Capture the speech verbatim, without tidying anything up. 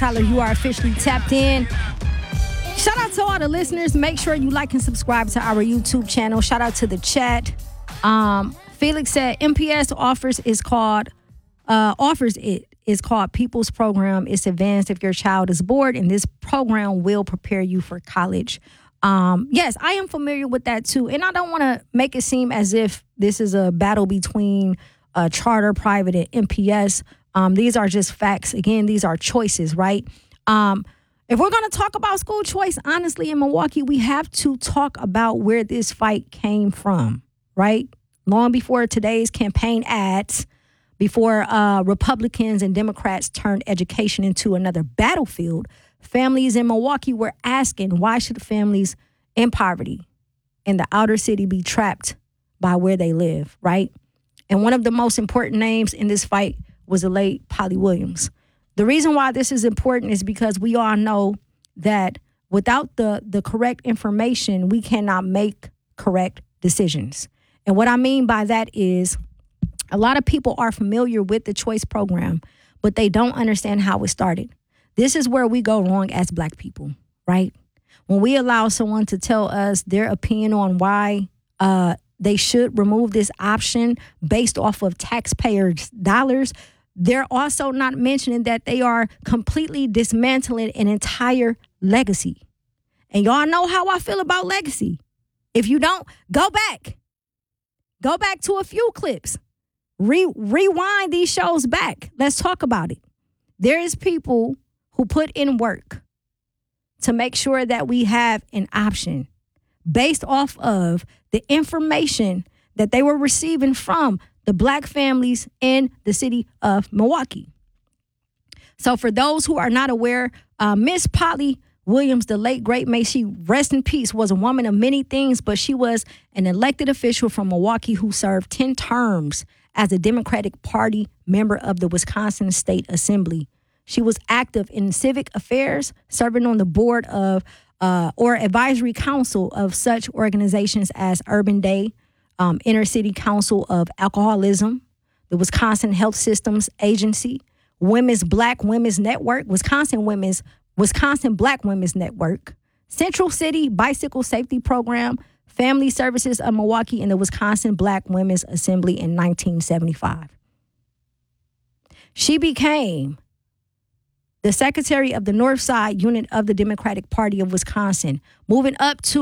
Tyler, you are officially tapped in. Shout out to all the listeners. Make sure you like and subscribe to our YouTube channel. Shout out to the chat. Um, Felix said M P S offers is called uh, offers it is called People's Program. It's advanced if your child is bored, and this program will prepare you for college. Um, yes, I am familiar with that too, and I don't want to make it seem as if this is a battle between uh, charter, private, and M P S. Um, these are just facts. Again, these are choices, right? Um, if we're going to talk about school choice, honestly, in Milwaukee, we have to talk about where this fight came from, right? Long before today's campaign ads, before uh, Republicans and Democrats turned education into another battlefield, families in Milwaukee were asking, why should families in poverty in the outer city be trapped by where they live, right? And one of the most important names in this fight was the late Polly Williams. The reason why this is important is because we all know that without the, the correct information, we cannot make correct decisions. And what I mean by that is a lot of people are familiar with the choice program, but they don't understand how it started. This is where we go wrong as Black people, right? When we allow someone to tell us their opinion on why uh, they should remove this option based off of taxpayers' dollars, they're also not mentioning that they are completely dismantling an entire legacy. And y'all know how I feel about legacy. If you don't, go back. Go back to a few clips. Re- rewind these shows back. Let's talk about it. There is people who put in work to make sure that we have an option based off of the information that they were receiving from the Black families in the city of Milwaukee. So for those who are not aware, uh, Miss Polly Williams, the late, great, may she rest in peace, was a woman of many things, but she was an elected official from Milwaukee who served ten terms as a Democratic Party member of the Wisconsin State Assembly. She was active in civic affairs, serving on the board of uh, or advisory council of such organizations as Urban Day, Um, Inner City Council of Alcoholism, the Wisconsin Health Systems Agency, Women's Black Women's Network, Wisconsin Women's Wisconsin Black Women's Network, Central City Bicycle Safety Program, Family Services of Milwaukee, and the Wisconsin Black Women's Assembly in nineteen seventy-five. She became the secretary of the North Side Unit of the Democratic Party of Wisconsin, moving up to